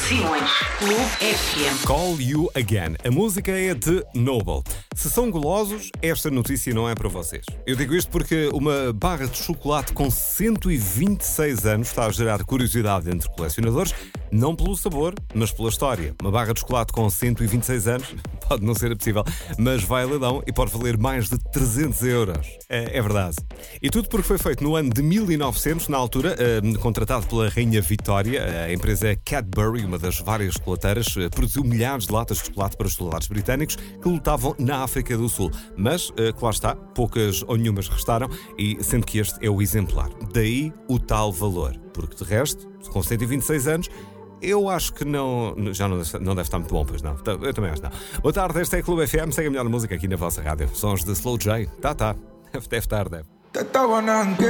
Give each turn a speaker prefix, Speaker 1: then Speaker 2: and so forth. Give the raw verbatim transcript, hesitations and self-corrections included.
Speaker 1: Simões, Clube F M.
Speaker 2: Call You Again. A música é de Noble. Se são golosos, esta notícia não é para vocês. Eu digo isto porque uma barra de chocolate com cento e vinte e seis anos está a gerar curiosidade entre colecionadores, não pelo sabor, mas pela história. Uma barra de chocolate com cento e vinte e seis anos pode não ser possível, mas vai a leilão e pode valer mais de trezentos euros. É, é verdade. E tudo porque foi feito no ano de mil e novecentos, na altura, eh, contratado pela Rainha Vitória. A empresa Cadbury, uma das várias chocolateiras, eh, produziu milhares de latas de chocolate para os soldados britânicos que lutavam na África do Sul. Mas, eh, que lá está, poucas ou nenhumas restaram, e sendo que este é o exemplar. Daí o tal valor. Porque, de resto, com cento e vinte e seis anos, eu acho que não, já não deve, não deve estar muito bom, pois não. Eu também acho que não. Boa tarde, esta é a Clube F M. Segue a melhor música aqui na vossa rádio. Sons de Slow J. Tá, tá. Deve estar, deve.